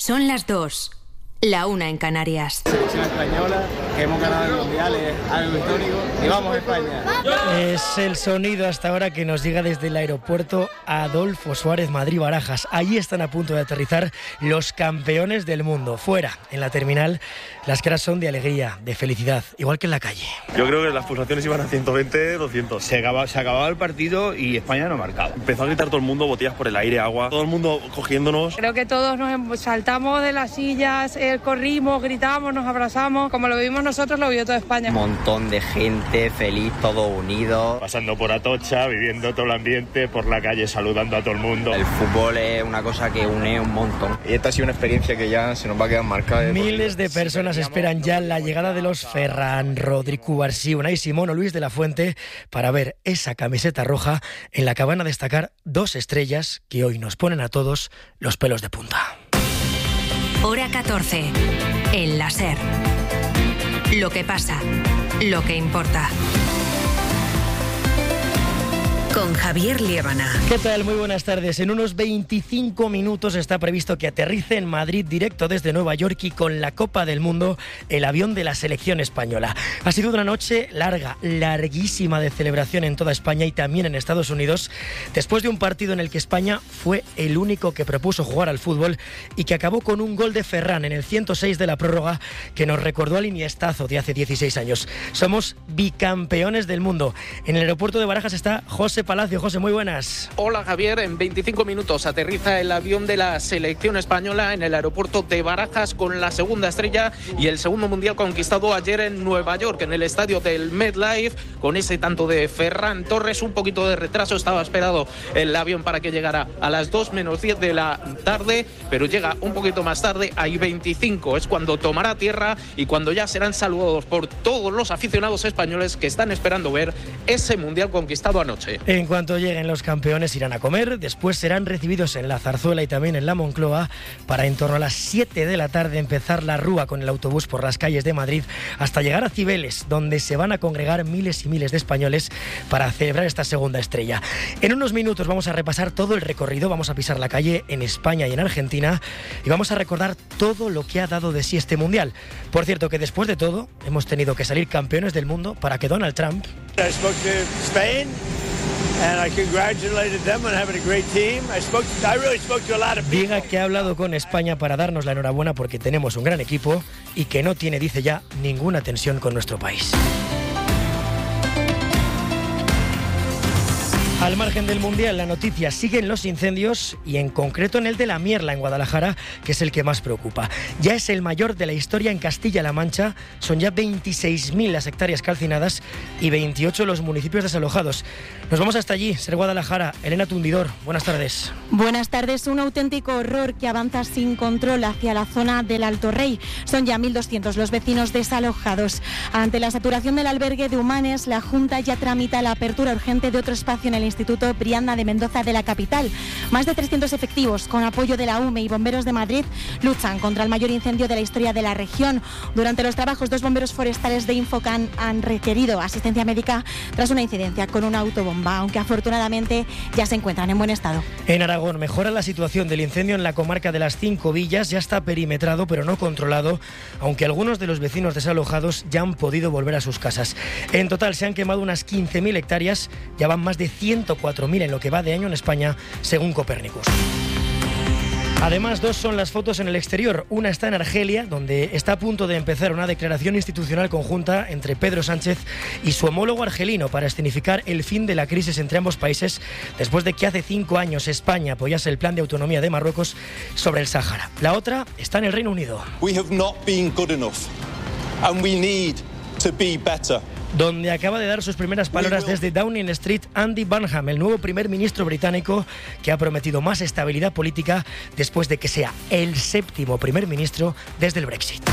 Son las 2, la 1 en Canarias. Selección española, que hemos ganado el Mundial, es algo histórico. Y vamos a España. Es el sonido hasta ahora que nos llega desde el aeropuerto Adolfo Suárez Madrid-Barajas. Allí están a punto de aterrizar los campeones del mundo. Fuera, en la terminal, las caras son de alegría, de felicidad, igual que en la calle. Yo creo que las pulsaciones iban a 120, 200. Se acababa el partido y España no marcaba. Empezó a gritar todo el mundo, botellas por el aire, agua, todo el mundo cogiéndonos. Creo que todos nos saltamos de las sillas, corrimos, gritamos, nos abrazamos. Como lo vivimos nosotros, lo vivió toda España. Un montón de gente feliz, todo unido. Pasando por Atocha, viviendo todo el ambiente, por la calle saludando a todo el mundo. El fútbol es una cosa que une un montón. Y esta ha sido una experiencia que ya se nos va a quedar marcada. Miles de personas esperan ya la llegada de los Ferran, Rodri, Cubarsí, Unai Simón o Luis de la Fuente para ver esa camiseta roja en la que van a destacar 2 estrellas que hoy nos ponen a todos los pelos de punta. Hora 14, el la SER. Lo que pasa, lo que importa. Con Javier Liébana. ¿Qué tal? Muy buenas tardes. En unos 25 minutos está previsto que aterrice en Madrid directo desde Nueva York y con la Copa del Mundo el avión de la selección española. Ha sido una noche larga, larguísima de celebración en toda España y también en Estados Unidos, después de un partido en el que España fue el único que propuso jugar al fútbol y que acabó con un gol de Ferran en el 106 de la prórroga que nos recordó al Iniestazo de hace 16 años. Somos bicampeones del mundo. En el aeropuerto de Barajas está José Palacio. José, muy buenas. Hola Javier, en 25 minutos aterriza el avión de la selección española en el aeropuerto de Barajas con la segunda estrella y el segundo mundial conquistado ayer en Nueva York, en el estadio del MetLife, con ese tanto de Ferran Torres. Un poquito de retraso, estaba esperado el avión para que llegara a las 2 menos 10 de la tarde, pero llega un poquito más tarde, hay 25, es cuando tomará tierra y cuando ya serán saludados por todos los aficionados españoles que están esperando ver ese mundial conquistado anoche. En cuanto lleguen los campeones irán a comer, después serán recibidos en la Zarzuela y también en la Moncloa para en torno a las 7 de la tarde empezar la rúa con el autobús por las calles de Madrid hasta llegar a Cibeles, donde se van a congregar miles y miles de españoles para celebrar esta segunda estrella. En unos minutos vamos a repasar todo el recorrido, vamos a pisar la calle en España y en Argentina y vamos a recordar todo lo que ha dado de sí este mundial. Por cierto que después de todo hemos tenido que salir campeones del mundo para que Donald Trump diga que ha hablado con España para darnos la enhorabuena porque tenemos un gran equipo y que no tiene, dice ya, ninguna tensión con nuestro país. Al margen del Mundial, la noticia siguen los incendios y en concreto en el de La Mierla, en Guadalajara, que es el que más preocupa. Ya es el mayor de la historia en Castilla-La Mancha, son ya 26.000 las hectáreas calcinadas y 28 los municipios desalojados. Nos vamos hasta allí, Ser Guadalajara. Elena Tundidor, buenas tardes. Buenas tardes. Un auténtico horror que avanza sin control hacia la zona del Alto Rey. Son ya 1.200 los vecinos desalojados. Ante la saturación del albergue de Humanes, la Junta ya tramita la apertura urgente de otro espacio en el Instituto Brianda de Mendoza de la capital. Más de 300 efectivos, con apoyo de la UME y bomberos de Madrid, luchan contra el mayor incendio de la historia de la región. Durante los trabajos, 2 bomberos forestales de Infocan han requerido asistencia médica tras una incidencia con una autobomba, aunque afortunadamente ya se encuentran en buen estado. En Aragón mejora la situación del incendio en la comarca de las 5 Villas. Ya está perimetrado pero no controlado, aunque algunos de los vecinos desalojados ya han podido volver a sus casas. En total se han quemado unas 15.000 hectáreas, ya van más de 104.000 en lo que va de año en España, según Copérnicus. Además, 2 son las fotos en el exterior. Una está en Argelia, donde está a punto de empezar una declaración institucional conjunta entre Pedro Sánchez y su homólogo argelino para escenificar el fin de la crisis entre ambos países, después de que hace 5 años España apoyase el plan de autonomía de Marruecos sobre el Sáhara. La otra está en el Reino Unido. We have not been good enough and we need to be better. Donde acaba de dar sus primeras palabras desde Downing Street Andy Burnham, el nuevo primer ministro británico que ha prometido más estabilidad política después de que sea el 7º primer ministro desde el Brexit.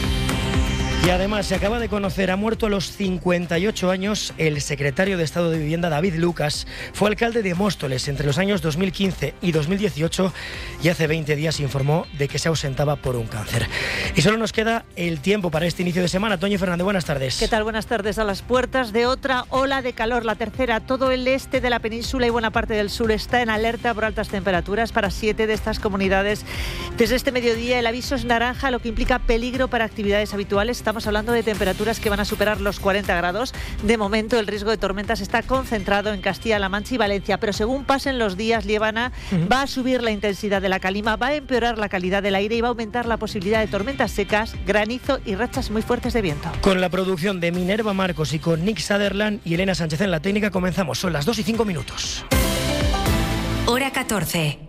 Y además se acaba de conocer, ha muerto a los 58 años el secretario de Estado de Vivienda David Lucas. Fue alcalde de Móstoles entre los años 2015 y 2018 y hace 20 días informó de que se ausentaba por un cáncer. Y solo nos queda el tiempo para este inicio de semana. Toñi Fernández, buenas tardes. ¿Qué tal? Buenas tardes. A las puertas de otra ola de calor, la tercera. Todo el este de la península y buena parte del sur está en alerta por altas temperaturas. Para 7 de estas comunidades Desde este mediodía el aviso es naranja, lo que implica peligro para actividades habituales. Estamos hablando de temperaturas que van a superar los 40 grados. De momento el riesgo de tormentas está concentrado en Castilla-La Mancha y Valencia, pero según pasen los días, Liébana, va a subir la intensidad de la calima, va a empeorar la calidad del aire y va a aumentar la posibilidad de tormentas secas, granizo y rachas muy fuertes de viento. Con la producción de Minerva Marcos y con Nick Sutherland y Elena Sánchez en la técnica comenzamos. Son las 2:05. Hora 14.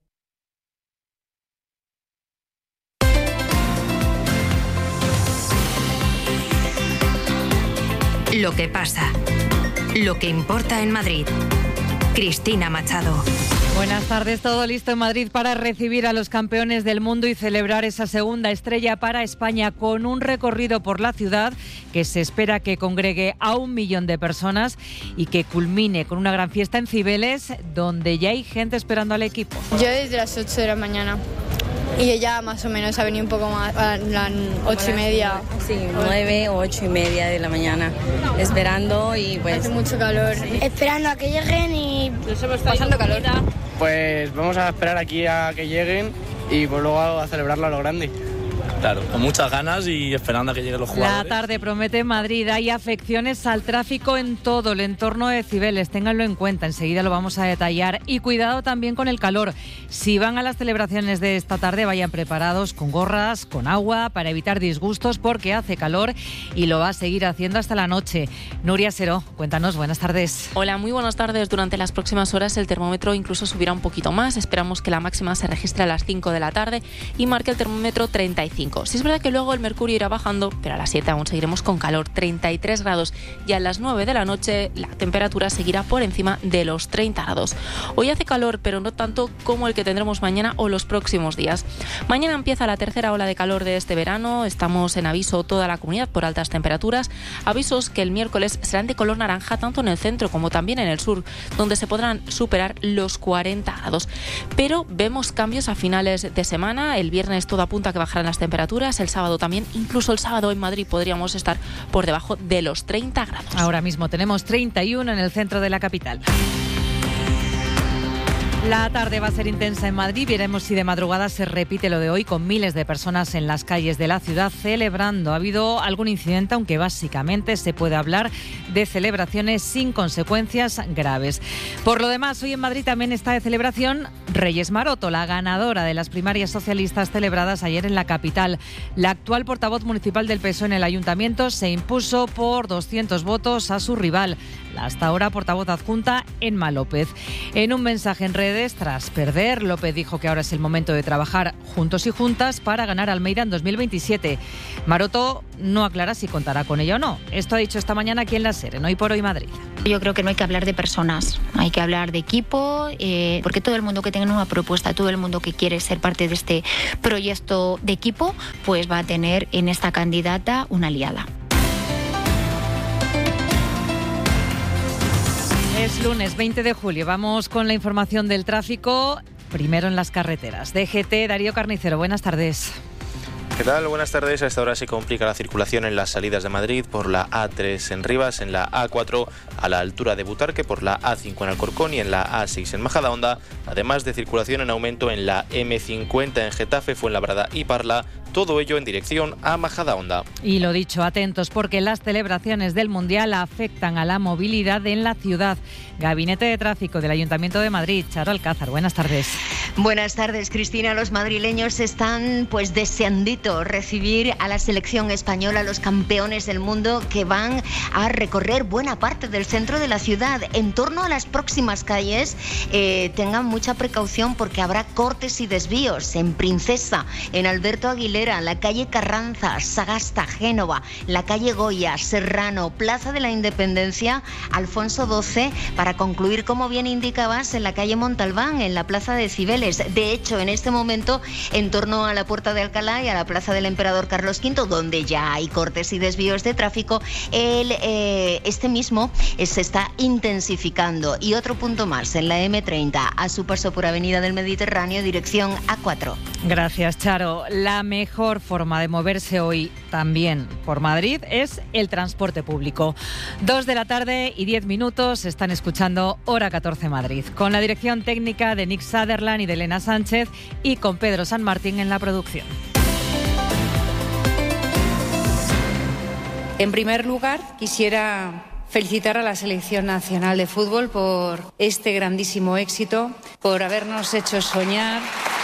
Lo que pasa. Lo que importa en Madrid. Cristina Machado. Buenas tardes, todo listo en Madrid para recibir a los campeones del mundo y celebrar esa segunda estrella para España con un recorrido por la ciudad que se espera que congregue a 1 millón de personas y que culmine con una gran fiesta en Cibeles, donde ya hay gente esperando al equipo. Yo desde las 8 de la mañana. Y ella más o menos ha venido un poco más a las 8:30. Sí, 9 o 8:30 de la mañana, esperando y pues... Hace mucho calor. Esperando a que lleguen y pasando calor. Pues vamos a esperar aquí a que lleguen y pues luego a celebrarlo a lo grande. Claro, con muchas ganas y esperando a que lleguen los jugadores. La tarde promete en Madrid. Hay afecciones al tráfico en todo el entorno de Cibeles. Ténganlo en cuenta, enseguida lo vamos a detallar. Y cuidado también con el calor. Si van a las celebraciones de esta tarde, vayan preparados con gorras, con agua, para evitar disgustos porque hace calor y lo va a seguir haciendo hasta la noche. Nuria Seró, cuéntanos, buenas tardes. Hola, muy buenas tardes. Durante las próximas horas el termómetro incluso subirá un poquito más. Esperamos que la máxima se registre a las 5 de la tarde y marque el termómetro 35. Sí es verdad que luego el mercurio irá bajando, pero a las 7 aún seguiremos con calor, 33 grados. Y a las 9 de la noche la temperatura seguirá por encima de los 30 grados. Hoy hace calor, pero no tanto como el que tendremos mañana o los próximos días. Mañana empieza la tercera ola de calor de este verano. Estamos en aviso toda la comunidad por altas temperaturas. Avisos que el miércoles serán de color naranja tanto en el centro como también en el sur, donde se podrán superar los 40 grados. Pero vemos cambios a finales de semana. El viernes todo apunta a que bajarán las temperaturas. El sábado también, incluso el sábado en Madrid podríamos estar por debajo de los 30 grados. Ahora mismo tenemos 31 en el centro de la capital. La tarde va a ser intensa en Madrid. Veremos si de madrugada se repite lo de hoy con miles de personas en las calles de la ciudad celebrando. Ha habido algún incidente, aunque básicamente se puede hablar de celebraciones sin consecuencias graves. Por lo demás, hoy en Madrid también está de celebración Reyes Maroto, la ganadora de las primarias socialistas celebradas ayer en la capital. La actual portavoz municipal del PSOE en el ayuntamiento se impuso por 200 votos a su rival, la hasta ahora portavoz adjunta Emma López. En un mensaje en redes, tras perder, López dijo que ahora es el momento de trabajar juntos y juntas para ganar Almeida en 2027. Maroto no aclara si contará con ella o no. Esto ha dicho esta mañana aquí en La SER, en Hoy por Hoy Madrid. Yo creo que no hay que hablar de personas, hay que hablar de equipo, porque todo el mundo que tenga una propuesta, todo el mundo que quiere ser parte de este proyecto de equipo, pues va a tener en esta candidata una aliada. Es lunes 20 de julio. Vamos con la información del tráfico. Primero en las carreteras. DGT, Darío Carnicero, buenas tardes. ¿Qué tal? Buenas tardes. A esta hora se complica la circulación en las salidas de Madrid por la A3 en Rivas, en la A4 a la altura de Butarque, por la A5 en Alcorcón y en la A6 en Majadahonda, además de circulación en aumento en la M50 en Getafe, Fuenlabrada y Parla, todo ello en dirección a Majadahonda. Y lo dicho, atentos porque las celebraciones del Mundial afectan a la movilidad en la ciudad. Gabinete de Tráfico del Ayuntamiento de Madrid, Charo Alcázar, buenas tardes. Buenas tardes, Cristina. Los madrileños están pues deseandito recibir a la selección española, los campeones del mundo, que van a recorrer buena parte del centro de la ciudad. En torno a las próximas calles, tengan mucha precaución porque habrá cortes y desvíos en Princesa, en Alberto Aguilera, la calle Carranza, Sagasta, Génova, la calle Goya, Serrano, Plaza de la Independencia, Alfonso XII, para concluir, como bien indicabas, en la calle Montalbán, en la plaza de Cibeles. De hecho, en este momento, en torno a la Puerta de Alcalá y a la plaza del Emperador Carlos V, donde ya hay cortes y desvíos de tráfico, este mismo se está intensificando. Y otro punto más, en la M30, a su paso por Avenida del Mediterráneo, dirección A4. Gracias, Charo. La mejor forma de moverse hoy también por Madrid es el transporte público. 2:10 p.m, están escuchando Hora 14 Madrid, con la dirección técnica de Nick Sutherland y de Elena Sánchez y con Pedro San Martín en la producción. En primer lugar, quisiera felicitar a la Selección Nacional de Fútbol por este grandísimo éxito, por habernos hecho soñar.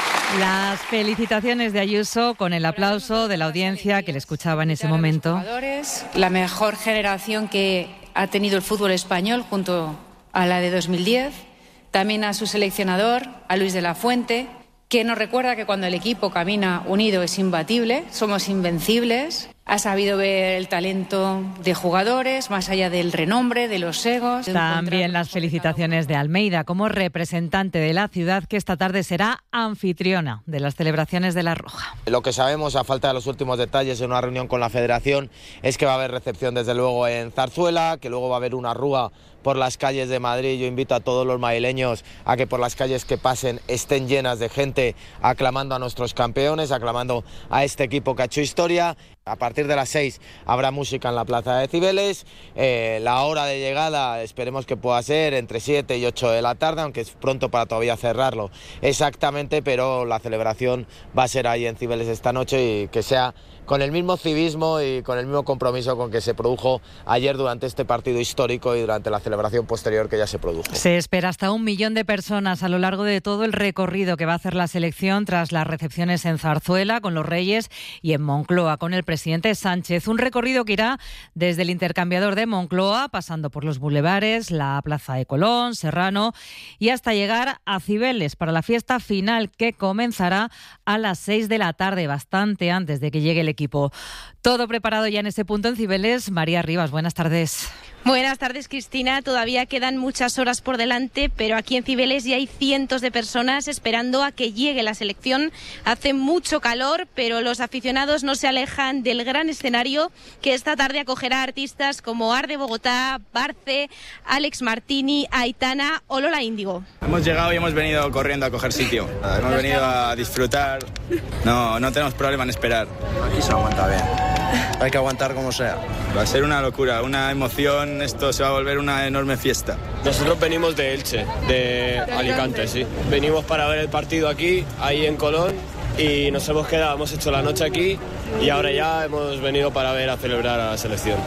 Las felicitaciones de Ayuso con el aplauso de la audiencia que le escuchaba en ese momento. La mejor generación que ha tenido el fútbol español junto a la de 2010. También a su seleccionador, a Luis de la Fuente, que nos recuerda que cuando el equipo camina unido es imbatible, somos invencibles. Ha sabido ver el talento de jugadores, más allá del renombre, de los egos. También las felicitaciones de Almeida como representante de la ciudad, que esta tarde será anfitriona de las celebraciones de La Roja. Lo que sabemos, a falta de los últimos detalles, en una reunión con la Federación, es que va a haber recepción desde luego en Zarzuela, que luego va a haber una rúa por las calles de Madrid. Yo invito a todos los madrileños a que por las calles que pasen estén llenas de gente aclamando a nuestros campeones, aclamando a este equipo que ha hecho historia. A partir de las 6 habrá música en la Plaza de Cibeles. La hora de llegada esperemos que pueda ser entre 7 y 8 de la tarde, aunque es pronto para todavía cerrarlo exactamente, pero la celebración va a ser ahí en Cibeles esta noche y que sea con el mismo civismo y con el mismo compromiso con que se produjo ayer durante este partido histórico y durante la celebración posterior que ya se produjo. Se espera hasta 1 millón de personas a lo largo de todo el recorrido que va a hacer la selección tras las recepciones en Zarzuela con los Reyes y en Moncloa con el presidente Sánchez. Un recorrido que irá desde el intercambiador de Moncloa, pasando por los bulevares, la Plaza de Colón, Serrano y hasta llegar a Cibeles para la fiesta final que comenzará a las 6 de la tarde, bastante antes de que llegue el equipo. Todo preparado ya en ese punto en Cibeles. María Rivas, buenas tardes. Buenas tardes, Cristina. Todavía quedan muchas horas por delante, pero aquí en Cibeles ya hay cientos de personas esperando a que llegue la selección. Hace mucho calor, pero los aficionados no se alejan del gran escenario que esta tarde acogerá a artistas como Arde Bogotá, Barce, Alex Martini, Aitana o Lola Índigo. Hemos llegado y hemos venido corriendo a coger sitio. Hemos venido a disfrutar. No tenemos problema en esperar. Aquí se aguanta bien. Hay que aguantar como sea. Va a ser una locura, una emoción. Esto se va a volver una enorme fiesta. Nosotros venimos de Elche, de Alicante, sí. Venimos para ver el partido aquí, ahí en Colón, y nos hemos quedado, hemos hecho la noche aquí y ahora ya hemos venido para ver a celebrar a la selección.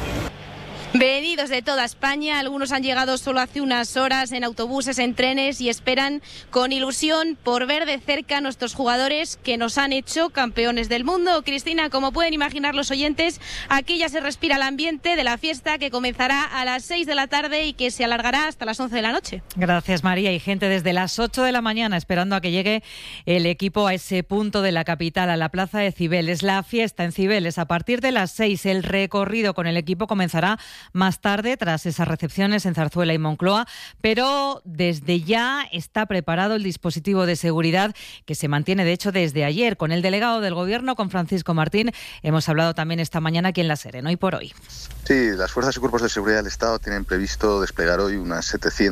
Venidos de toda España, algunos han llegado solo hace unas horas en autobuses, en trenes y esperan con ilusión por ver de cerca a nuestros jugadores que nos han hecho campeones del mundo. Cristina, como pueden imaginar los oyentes, aquí ya se respira el ambiente de la fiesta que comenzará a las 6 de la tarde y que se alargará hasta las 11 de la noche. Gracias, María. Y gente desde las 8 de la mañana esperando a que llegue el equipo a ese punto de la capital, a la Plaza de Cibeles. La fiesta en Cibeles a partir de las 6. El recorrido con el equipo comenzará más tarde, tras esas recepciones en Zarzuela y Moncloa, pero desde ya está preparado el dispositivo de seguridad que se mantiene, de hecho, desde ayer. Con el delegado del Gobierno, con Francisco Martín, hemos hablado también esta mañana aquí en La SER, en Hoy por Hoy. Sí, las fuerzas y cuerpos de seguridad del Estado tienen previsto desplegar hoy unos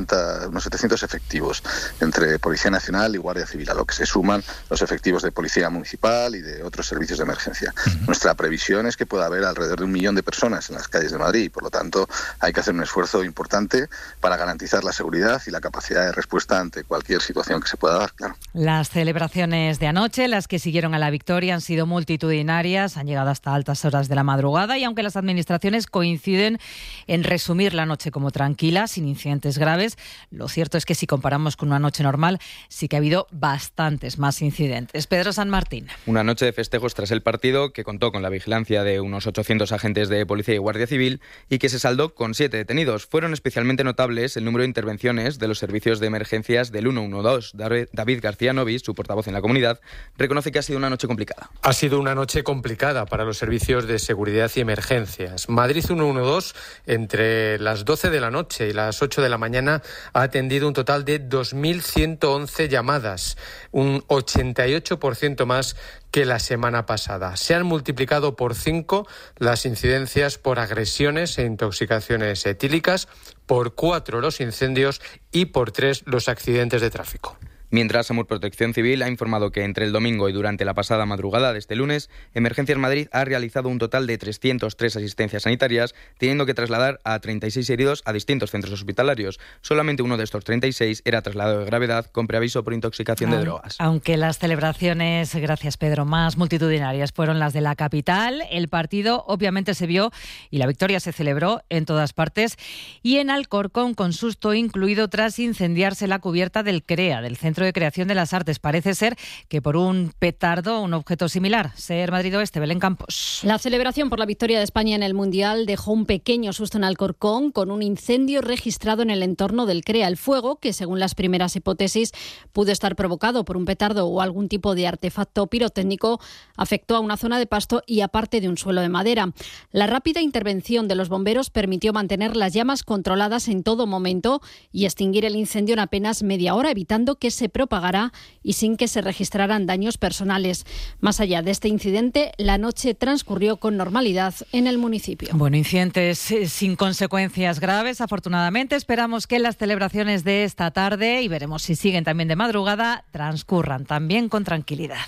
700 efectivos entre Policía Nacional y Guardia Civil, a lo que se suman los efectivos de Policía Municipal y de otros servicios de emergencia. Nuestra previsión es que pueda haber alrededor de 1 millón de personas en las calles de Madrid y, por lo tanto, hay que hacer un esfuerzo importante para garantizar la seguridad y la capacidad de respuesta ante cualquier situación que se pueda dar, claro. Las celebraciones de anoche, las que siguieron a la victoria, han sido multitudinarias, han llegado hasta altas horas de la madrugada y aunque las administraciones coinciden en resumir la noche como tranquila, sin incidentes graves, lo cierto es que si comparamos con una noche normal, sí que ha habido bastantes más incidentes. Pedro San Martín. Una noche de festejos tras el partido que contó con la vigilancia de unos 800 agentes de Policía y Guardia Civil y que se saldó con 7 detenidos. Fueron especialmente notables el número de intervenciones de los servicios de emergencias del 112. David García Novis, su portavoz en la comunidad, reconoce que ha sido una noche complicada. Ha sido una noche complicada para los servicios de seguridad y emergencias. Madrid 112, entre las 12 de la noche y las 8 de la mañana, ha atendido un total de 2.111 llamadas, un 88% más que la semana pasada. Se han multiplicado por 5 las incidencias por agresiones e intoxicaciones etílicas, por 4 los incendios y por 3 los accidentes de tráfico. Mientras, Samur Protección Civil ha informado que entre el domingo y durante la pasada madrugada de este lunes, Emergencias Madrid ha realizado un total de 303 asistencias sanitarias, teniendo que trasladar a 36 heridos a distintos centros hospitalarios. Solamente uno de estos 36 era trasladado de gravedad con preaviso por intoxicación de drogas. Aunque las celebraciones, gracias Pedro, más multitudinarias fueron las de la capital, el partido obviamente se vio y la victoria se celebró en todas partes y en Alcorcón con susto incluido tras incendiarse la cubierta del CREA, del Centro de Creación de las Artes. Parece ser que por un petardo, un objeto similar. SER Madrid Oeste, Belén Campos. La celebración por la victoria de España en el Mundial dejó un pequeño susto en Alcorcón con un incendio registrado en el entorno del CREA. El fuego, que según las primeras hipótesis pudo estar provocado por un petardo o algún tipo de artefacto pirotécnico, afectó a una zona de pasto y a parte de un suelo de madera. La rápida intervención de los bomberos permitió mantener las llamas controladas en todo momento y extinguir el incendio en apenas media hora, evitando que se propagara y sin que se registraran daños personales. Más allá de este incidente, la noche transcurrió con normalidad en el municipio. Bueno, incidentes sin consecuencias graves, afortunadamente. Esperamos que las celebraciones de esta tarde, y veremos si siguen también de madrugada, transcurran también con tranquilidad.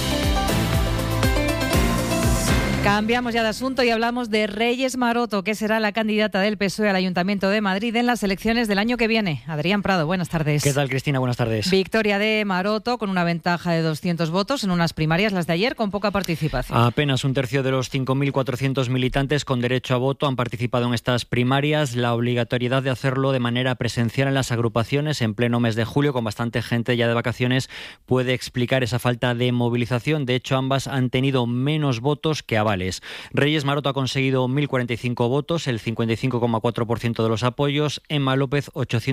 Cambiamos ya de asunto y hablamos de Reyes Maroto, que será la candidata del PSOE al Ayuntamiento de Madrid en las elecciones del año que viene. Adrián Prado, buenas tardes. ¿Qué tal, Cristina? Buenas tardes. Victoria de Maroto con una ventaja de 200 votos en unas primarias, las de ayer, con poca participación. Apenas un tercio de los 5.400 militantes con derecho a voto han participado en estas primarias. La obligatoriedad de hacerlo de manera presencial en las agrupaciones en pleno mes de julio, con bastante gente ya de vacaciones, puede explicar esa falta de movilización. De hecho, ambas han tenido menos votos que avales. Reyes Maroto ha conseguido 1.045 votos, el 55,4% de los apoyos. Emma López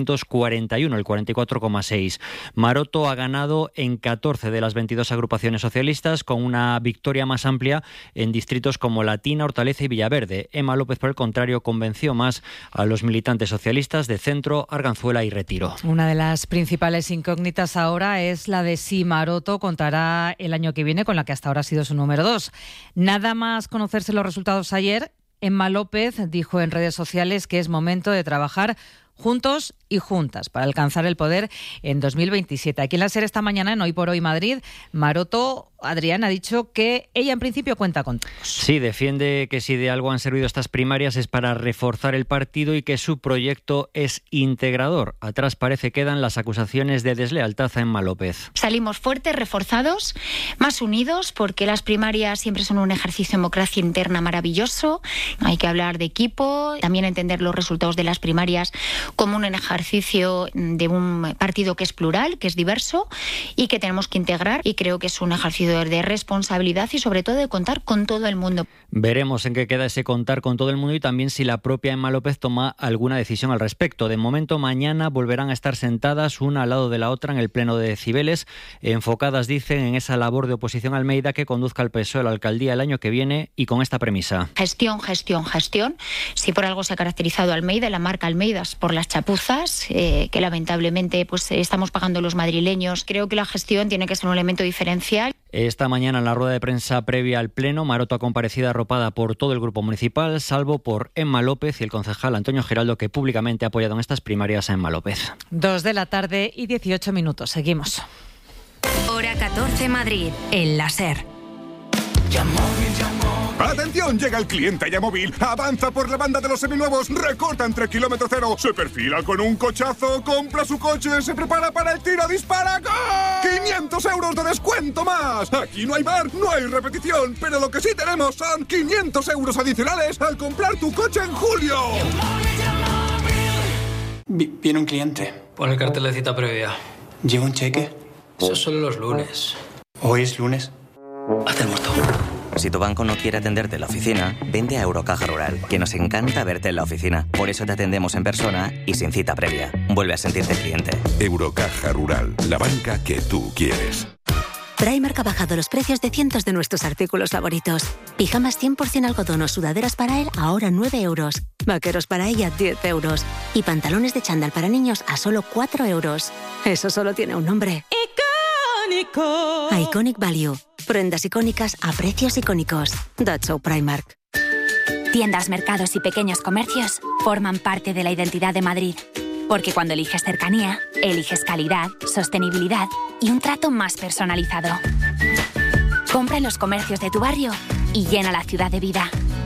841, el 44,6%. Maroto ha ganado en 14 de las 22 agrupaciones socialistas, con una victoria más amplia en distritos como Latina, Hortaleza y Villaverde. Emma López, por el contrario, convenció más a los militantes socialistas de Centro, Arganzuela y Retiro. Una de las principales incógnitas ahora es la de si Maroto contará el año que viene con la que hasta ahora ha sido su número 2. Nada más conocerse los resultados ayer, Emma López dijo en redes sociales que es momento de trabajar juntos y juntas para alcanzar el poder en 2027. Aquí en la SER esta mañana, en Hoy por Hoy Madrid, Maroto, Adrián, ha dicho que ella en principio cuenta con todos. Sí, defiende que si de algo han servido estas primarias es para reforzar el partido y que su proyecto es integrador. Atrás parece quedan las acusaciones de deslealtad a Emma López. Salimos fuertes, reforzados, más unidos, porque las primarias siempre son un ejercicio de democracia interna maravilloso. Hay que hablar de equipo, también entender los resultados de las primarias como un ejercicio de un partido que es plural, que es diverso y que tenemos que integrar, y creo que es un ejercicio de responsabilidad y sobre todo de contar con todo el mundo. Veremos en qué queda ese contar con todo el mundo y también si la propia Emma López toma alguna decisión al respecto. De momento, mañana volverán a estar sentadas una al lado de la otra en el pleno de Cibeles, enfocadas, dicen, en esa labor de oposición a Almeida que conduzca al PSOE a la alcaldía el año que viene, y con esta premisa. Gestión, gestión, gestión. Si por algo se ha caracterizado Almeida, la marca Almeidas, por las chapuzas que lamentablemente pues estamos pagando los madrileños. Creo que la gestión tiene que ser un elemento diferencial. Esta mañana, en la rueda de prensa previa al pleno, Maroto ha comparecido arropada por todo el grupo municipal, salvo por Emma López y el concejal Antonio Giraldo, que públicamente ha apoyado en estas primarias a Emma López. 2:18 Seguimos. Hora 14 Madrid, en la SER. ¡Atención! Llega el cliente Yamóvil. Avanza por la banda de los seminuevos, recorta entre kilómetro cero, se perfila con un cochazo, compra su coche, se prepara para el tiro, dispara. ¡Gol! ¡500 euros de descuento más! Aquí no hay bar, no hay repetición, pero lo que sí tenemos son 500 euros adicionales al comprar tu coche en julio. Viene un cliente. Pon el cartel de cita previa. ¿Lleva un cheque? Eso solo los lunes. ¿Hoy es lunes? Haz el muerto. Si tu banco no quiere atenderte en la oficina, vente a Eurocaja Rural, que nos encanta verte en la oficina. Por eso te atendemos en persona y sin cita previa. Vuelve a sentirte cliente. Eurocaja Rural, la banca que tú quieres. Primark ha bajado los precios de cientos de nuestros artículos favoritos. Pijamas 100% algodón o sudaderas para él a ahora 9 euros. Vaqueros para ella 10 euros. Y pantalones de chándal para niños a solo 4 euros. Eso solo tiene un nombre. ¡Icónico! Iconic Value. Prendas icónicas a precios icónicos. That's so Primark. Tiendas, mercados y pequeños comercios forman parte de la identidad de Madrid. Porque cuando eliges cercanía, eliges calidad, sostenibilidad y un trato más personalizado. Compra en los comercios de tu barrio y llena la ciudad de vida.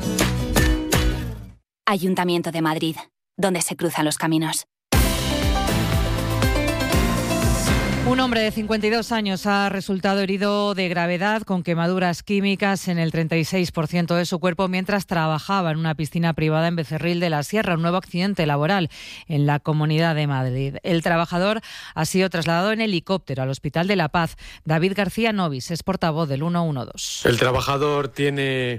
Ayuntamiento de Madrid, donde se cruzan los caminos. Un hombre de 52 años ha resultado herido de gravedad con quemaduras químicas en el 36% de su cuerpo mientras trabajaba en una piscina privada en Becerril de la Sierra, un nuevo accidente laboral en la Comunidad de Madrid. El trabajador ha sido trasladado en helicóptero al Hospital de La Paz. David García Novis es portavoz del 112. El trabajador tiene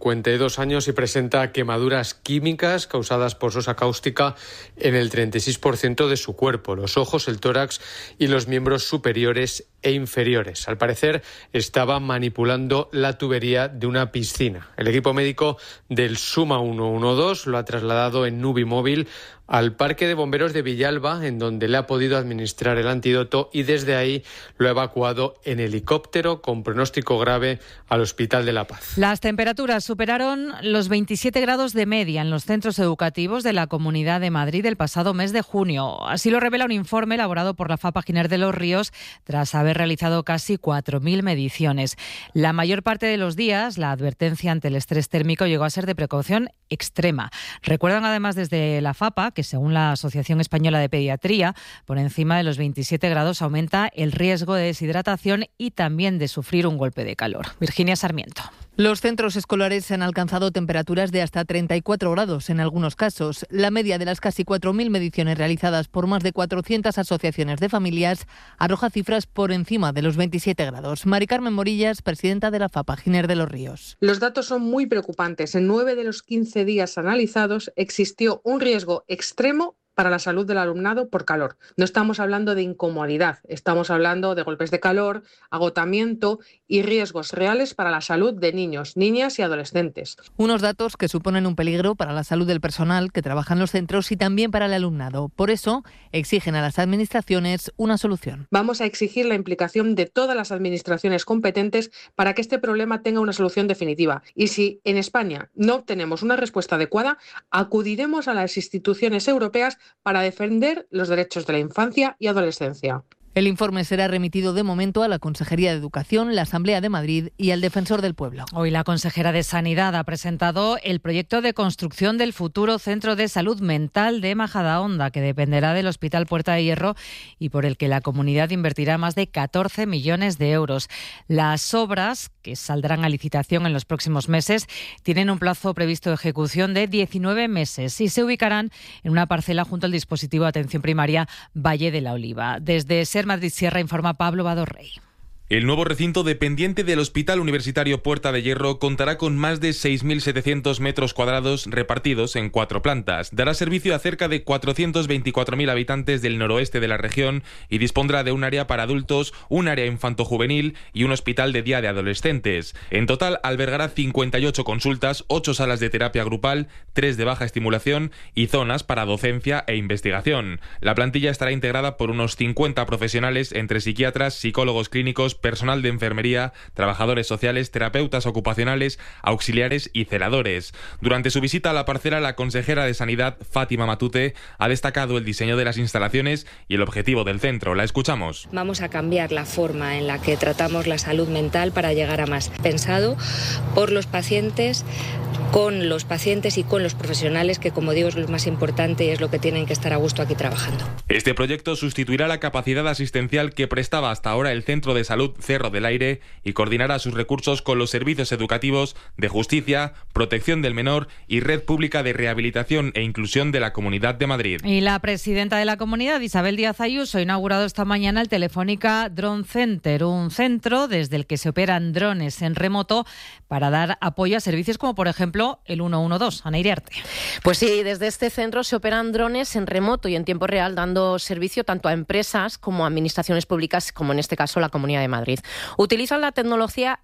52 años y presenta quemaduras químicas causadas por sosa cáustica en el 36% de su cuerpo, los ojos, el tórax y los miembros superiores e inferiores. Al parecer estaba manipulando la tubería de una piscina. El equipo médico del Suma 112 lo ha trasladado en Nubi móvil al Parque de Bomberos de Villalba, en donde le ha podido administrar el antídoto, y desde ahí lo ha evacuado en helicóptero con pronóstico grave al Hospital de La Paz. Las temperaturas superaron los 27 grados de media en los centros educativos de la Comunidad de Madrid el pasado mes de junio. Así lo revela un informe elaborado por la FAPA Giner de los Ríos tras haber realizado casi 4.000 mediciones. La mayor parte de los días, la advertencia ante el estrés térmico llegó a ser de precaución extrema. Recuerdan además desde la FAPA que según la Asociación Española de Pediatría, por encima de los 27 grados aumenta el riesgo de deshidratación y también de sufrir un golpe de calor. Virginia Sarmiento. Los centros escolares han alcanzado temperaturas de hasta 34 grados en algunos casos. La media de las casi 4.000 mediciones realizadas por más de 400 asociaciones de familias arroja cifras por encima de los 27 grados. Mari Carmen Morillas, presidenta de la FAPA Giner de los Ríos. Los datos son muy preocupantes. En 9 de los 15 días analizados existió un riesgo extremo para la salud del alumnado por calor. No estamos hablando de incomodidad, estamos hablando de golpes de calor, agotamiento y riesgos reales para la salud de niños, niñas y adolescentes. Unos datos que suponen un peligro para la salud del personal que trabaja en los centros y también para el alumnado. Por eso, exigen a las administraciones una solución. Vamos a exigir la implicación de todas las administraciones competentes para que este problema tenga una solución definitiva. Y si en España no obtenemos una respuesta adecuada, acudiremos a las instituciones europeas para defender los derechos de la infancia y adolescencia. El informe será remitido de momento a la Consejería de Educación, la Asamblea de Madrid y al Defensor del Pueblo. Hoy la consejera de Sanidad ha presentado el proyecto de construcción del futuro Centro de Salud Mental de Majadahonda, que dependerá del Hospital Puerta de Hierro y por el que la comunidad invertirá más de 14 millones de euros. Las obras, que saldrán a licitación en los próximos meses, tienen un plazo previsto de ejecución de 19 meses y se ubicarán en una parcela junto al dispositivo de atención primaria Valle de la Oliva. Desde Ser Madrid Sierra informa Pablo Badorrey. El nuevo recinto dependiente del Hospital Universitario Puerta de Hierro contará con más de 6.700 metros cuadrados repartidos en 4 plantas. Dará servicio a cerca de 424.000 habitantes del noroeste de la región y dispondrá de un área para adultos, un área infantojuvenil y un hospital de día de adolescentes. En total albergará 58 consultas, 8 salas de terapia grupal, 3 de baja estimulación y zonas para docencia e investigación. La plantilla estará integrada por unos 50 profesionales entre psiquiatras, psicólogos clínicos, personal de enfermería, trabajadores sociales, terapeutas ocupacionales, auxiliares y celadores. Durante su visita a la parcela, la consejera de Sanidad, Fátima Matute, ha destacado el diseño de las instalaciones y el objetivo del centro. La escuchamos. Vamos a cambiar la forma en la que tratamos la salud mental para llegar a más. Pensado por los pacientes, con los pacientes y con los profesionales, que como digo es lo más importante y es lo que tienen que estar a gusto aquí trabajando. Este proyecto sustituirá la capacidad asistencial que prestaba hasta ahora el Centro de Salud Cerro del Aire y coordinará sus recursos con los servicios educativos, de justicia, protección del menor y red pública de rehabilitación e inclusión de la Comunidad de Madrid. Y la presidenta de la Comunidad, Isabel Díaz Ayuso, ha inaugurado esta mañana el Telefónica Drone Center, un centro desde el que se operan drones en remoto para dar apoyo a servicios como, por ejemplo, el 112. Ana Iriarte. Pues sí, desde este centro se operan drones en remoto y en tiempo real, dando servicio tanto a empresas como a administraciones públicas, como en este caso la Comunidad de Madrid. Utilizan la tecnología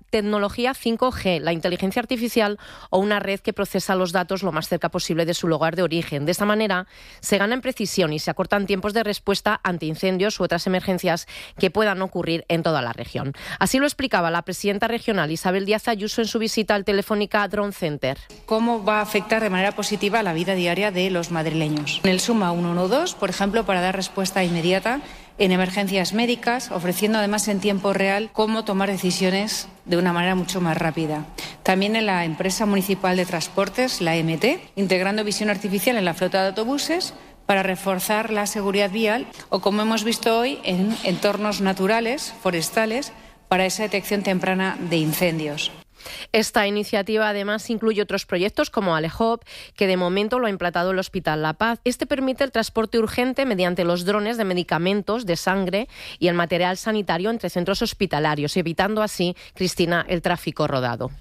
5G, la inteligencia artificial o una red que procesa los datos lo más cerca posible de su lugar de origen. De esta manera se gana en precisión y se acortan tiempos de respuesta ante incendios u otras emergencias que puedan ocurrir en toda la región. Así lo explicaba la presidenta regional Isabel Díaz Ayuso en su visita al Telefónica Drone Center. ¿Cómo va a afectar de manera positiva a la vida diaria de los madrileños? En el Suma 112, por ejemplo, para dar respuesta inmediata en emergencias médicas, ofreciendo además en tiempo real cómo tomar decisiones de una manera mucho más rápida. También en la empresa municipal de transportes, la MT, integrando visión artificial en la flota de autobuses para reforzar la seguridad vial, o como hemos visto hoy, en entornos naturales, forestales, para esa detección temprana de incendios. Esta iniciativa además incluye otros proyectos como Alehop, que de momento lo ha implantado el Hospital La Paz. Este permite el transporte urgente mediante los drones de medicamentos, de sangre y el material sanitario entre centros hospitalarios, evitando así, Cristina, el tráfico rodado.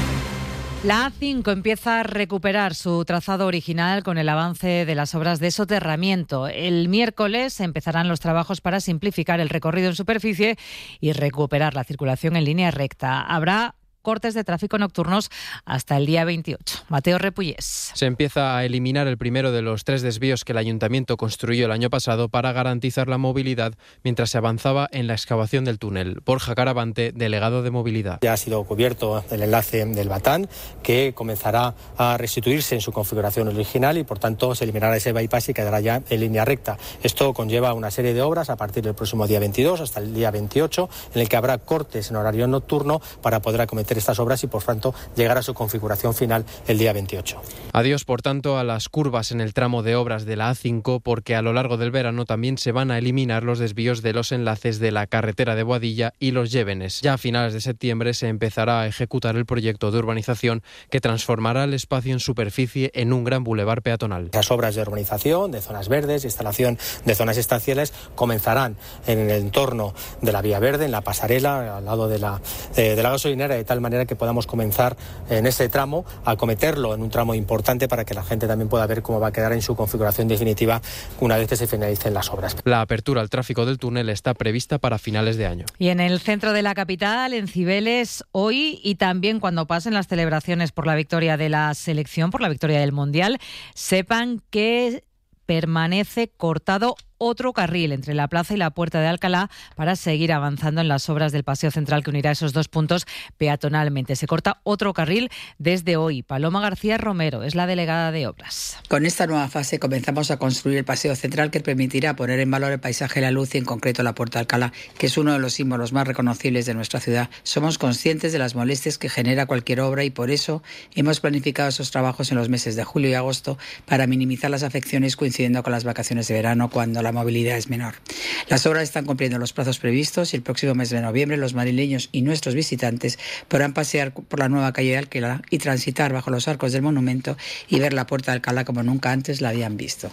La A5 empieza a recuperar su trazado original con el avance de las obras de soterramiento. El miércoles empezarán los trabajos para simplificar el recorrido en superficie y recuperar la circulación en línea recta. Habrá cortes de tráfico nocturnos hasta el día 28. Mateo Repullés. Se empieza a eliminar el primero de los 3 desvíos que el Ayuntamiento construyó el año pasado para garantizar la movilidad mientras se avanzaba en la excavación del túnel. Borja Caravante, delegado de Movilidad. Ya ha sido cubierto el enlace del Batán, que comenzará a restituirse en su configuración original y por tanto se eliminará ese bypass y quedará ya en línea recta. Esto conlleva una serie de obras a partir del próximo día 22 hasta el día 28, en el que habrá cortes en horario nocturno para poder acometer estas obras y por tanto llegar a su configuración final el día 28. Adiós, por tanto, a las curvas en el tramo de obras de la A5, porque a lo largo del verano también se van a eliminar los desvíos de los enlaces de la carretera de Boadilla y Los Llévenes. Ya a finales de septiembre se empezará a ejecutar el proyecto de urbanización que transformará el espacio en superficie en un gran bulevar peatonal. Las obras de urbanización, de zonas verdes, instalación de zonas estanciales comenzarán en el entorno de la Vía Verde, en la pasarela, al lado de la gasolinera, de tal manera que podamos comenzar en ese tramo a acometerlo en un tramo importante para que la gente también pueda ver cómo va a quedar en su configuración definitiva una vez que se finalicen las obras. La apertura al tráfico del túnel está prevista para finales de año. Y en el centro de la capital, en Cibeles, hoy y también cuando pasen las celebraciones por la victoria de la selección, por la victoria del Mundial, sepan que permanece cortado otro carril entre la plaza y la Puerta de Alcalá para seguir avanzando en las obras del paseo central que unirá esos dos puntos peatonalmente. Se corta otro carril desde hoy. Paloma García Romero es la delegada de obras. Con esta nueva fase comenzamos a construir el paseo central que permitirá poner en valor el paisaje y la luz y en concreto la Puerta de Alcalá, que es uno de los símbolos más reconocibles de nuestra ciudad. Somos conscientes de las molestias que genera cualquier obra y por eso hemos planificado esos trabajos en los meses de julio y agosto para minimizar las afecciones coincidiendo con las vacaciones de verano cuando la movilidad es menor. Las obras están cumpliendo los plazos previstos y el próximo mes de noviembre los madrileños y nuestros visitantes podrán pasear por la nueva calle de Alcalá y transitar bajo los arcos del monumento y ver la Puerta de Alcalá como nunca antes la habían visto.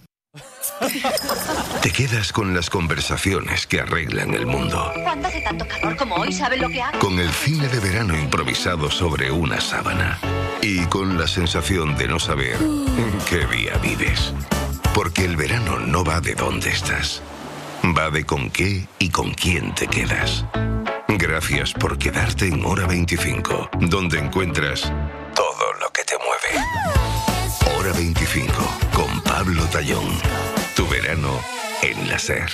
Te quedas con las conversaciones que arreglan el mundo. Cuando hace tanto calor como hoy, ¿saben lo que hago? Con el cine de verano improvisado sobre una sábana. Y con la sensación de no saber en qué día vives. Porque el verano no va de dónde estás. Va de con qué y con quién te quedas. Gracias por quedarte en Hora 25, donde encuentras todo lo que te mueve. Hora 25, con Pablo Tallón. Tu verano en la SER.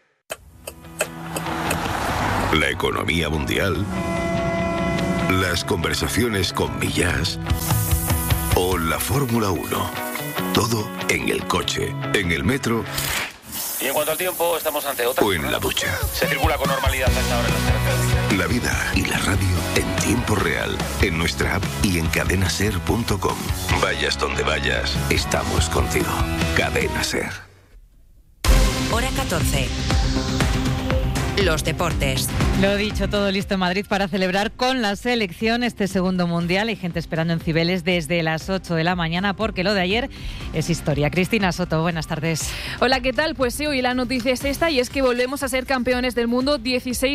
La economía mundial, las conversaciones con Millás o la Fórmula 1. Todo en el coche, en el metro. Y en cuanto al tiempo, estamos ante otra. O en la ducha. Se circula con normalidad a esta hora en las carreteras. La vida y la radio en tiempo real, en nuestra app y en cadenaser.com. Vayas donde vayas, estamos contigo. Cadena Ser. Hora 14. Los deportes. Lo dicho, todo listo en Madrid para celebrar con la selección este segundo mundial. Hay gente esperando en Cibeles desde las 8 de la mañana porque lo de ayer es historia. Cristina Soto, buenas tardes. Hola, ¿qué tal? Pues sí, hoy la noticia es esta y es que volvemos a ser campeones del mundo 16